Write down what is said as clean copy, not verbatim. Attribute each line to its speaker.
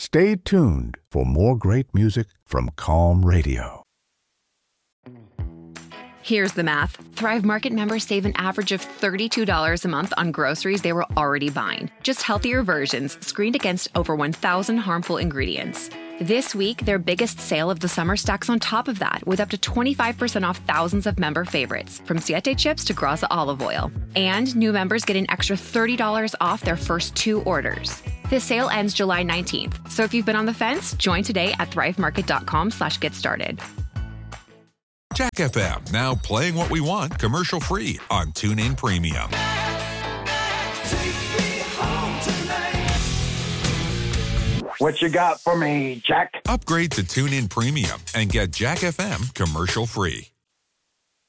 Speaker 1: Stay tuned for more great music from Calm Radio.
Speaker 2: Here's the math. Thrive Market members save an average of $32 a month on groceries they were already buying. Just healthier versions, screened against over 1,000 harmful ingredients. This week, their biggest sale of the summer stacks on top of that, with up to 25% off thousands of member favorites, from Siete chips to Graza olive oil. And new members get an extra $30 off their first 2 orders. This sale ends July 19th, so if you've been on the fence, join today at thrivemarket.com/get started.
Speaker 3: Jack FM, now playing what we want commercial-free on TuneIn Premium.
Speaker 4: What you got for me, Jack?
Speaker 3: Upgrade to TuneIn Premium and get Jack FM commercial-free.